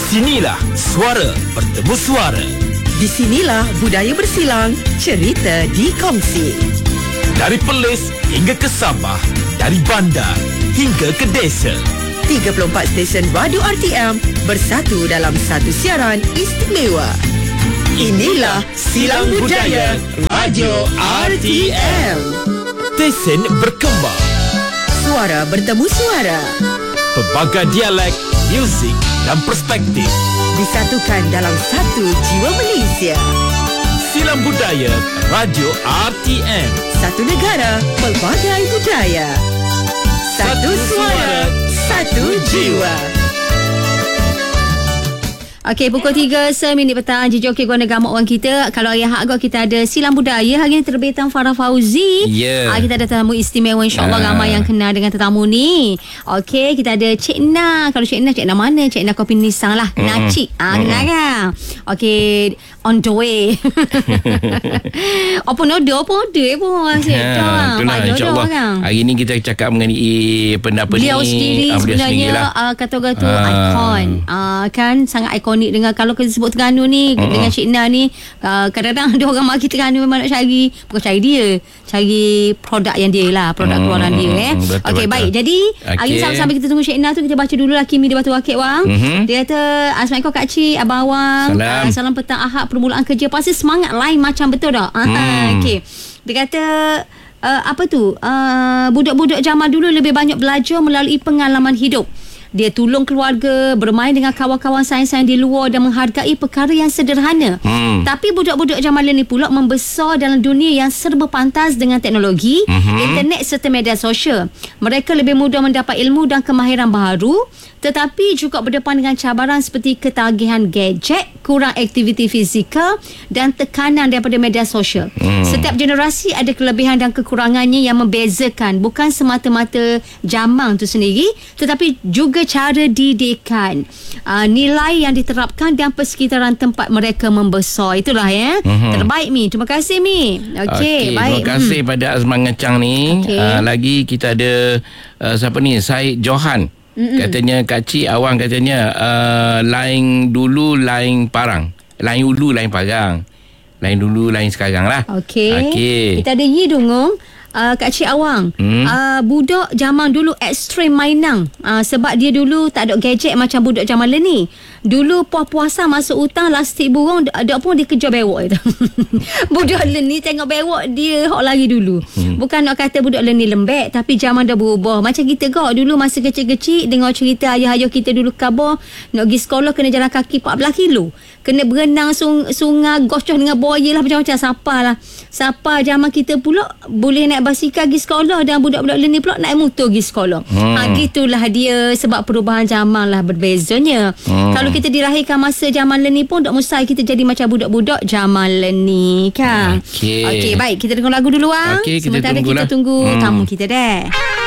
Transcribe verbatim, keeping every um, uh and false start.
sinilah suara bertemu suara. Di sinilah budaya bersilang, cerita dikongsi. Dari Perlis hingga ke Sabah, dari bandar hingga ke desa. tiga puluh empat stesen radio R T M bersatu dalam satu siaran istimewa. Inilah Silang Budaya Radio R T M. Stesen berkembang. Suara bertemu suara. Pelbagai dialek, muzik dan perspektif disatukan dalam satu jiwa Malaysia. Silang Budaya Radio R T M. Satu negara, pelbagai budaya. Satu suara, satu jiwa. Okey, pukul tiga seminit petang. Jujur okey, guna gamak orang kita. Kalau hari hak kita ada Silang Budaya. Hari ini terbitan Farah Fauzi. Ya. Yeah. Kita ada tetamu istimewa, insyaAllah. Ah. Ramai yang kenal dengan tetamu ni. Okey, kita ada Cik Na. Kalau Cik Na, Cik Na mana? Cik Na Kopi Nisang lah. Mm. Nacik. Ah, kenal kan? Okey, on the way. Apa noda? Apa order pun? Ha, itulah, insyaAllah. Kan? Hari ni kita cakap mengenai pendapat beliau ni. Sendiri, ah, beliau sebenarnya lah. uh, kata-kata tu ah. ikon. Uh, kan sangat ikonik dengan kalau kita sebut Terengganu ni, uh-huh. dengan Cik Na ni, uh, kadang-kadang ada orang maki Terengganu memang nak cari, bukan cari dia, cari produk yang dia lah, produk hmm, keluaran dia eh. Okey, baik. Jadi okay. hari sambil-sambil kita tunggu Cik Na tu, kita baca dulu lah Kimi di Batu Akik bang. Uh-huh. Dia kata, Assalamualaikum Kak Cik, Abang Awang. Salam. Uh, salam petang Ahad, permulaan kerja pasti semangat lain macam betul tak? Uh, hmm. Okey. Dia kata uh, apa tu? Uh, budak-budak zaman dulu lebih banyak belajar melalui pengalaman hidup. Dia tolong keluarga, bermain dengan kawan-kawan sains-sains di luar dan menghargai perkara yang sederhana. Hmm. Tapi budak-budak zaman ni pula membesar dalam dunia yang serba pantas dengan teknologi, hmm. internet serta media sosial. Mereka lebih mudah mendapat ilmu dan kemahiran baru, tetapi juga berdepan dengan cabaran seperti ketagihan gadget, kurang aktiviti fizikal dan tekanan daripada media sosial. Hmm. Setiap generasi ada kelebihan dan kekurangannya yang membezakan, bukan semata-mata zaman tu sendiri, tetapi juga cara didikan, uh, nilai yang diterapkan dan persekitaran tempat mereka membesar. Itulah ya. Mm-hmm. Terbaik Mi. Terima kasih Mi. Okey, okay, baik. Terima kasih hmm. pada Azman Ngecang ni. Okay. Uh, lagi kita ada uh, siapa ni? Syed Johan. Mm-mm. Katanya Kak Cik Awang katanya uh, lain dulu lain parang. Lain dulu lain parang. Lain dulu lain sekarang lah. Okey. Okay. Kita ada Yi Dungong. Uh, Kak Cik Awang, hmm? uh, budak zaman dulu ekstrim mainang, uh, sebab dia dulu tak ada gadget macam budak zaman ni. Dulu puas-puasan masuk hutang, lastik burung, ada pun dia kejar bewok itu. Budak ni tengok bewok dia hok lari dulu. Hmm. Bukan nak kata budak ni lembek, tapi zaman dah berubah. Macam kita kau dulu masa kecil-kecil dengar cerita ayah-ayah kita dulu khabar nak pergi sekolah kena jalan kaki empat belas kilo. Kena berenang sung, sungai, gocoh dengan buaya lah, macam-macam. Siapa lah. Siapa zaman kita pula boleh naik basikal pergi sekolah dan budak-budak ni pula naik motor pergi sekolah. Hmm. Ha, gitulah dia sebab perubahan zaman lah berbezanya. Hmm. Kalau kita dilahirkan masa zaman ni pun tak mustahil kita jadi macam budak-budak zaman ni kan. Okey. Okey, baik. Kita dengar lagu dulu ah. Okey, kita sementara tunggulah. kita tunggu hmm. tamu kita deh.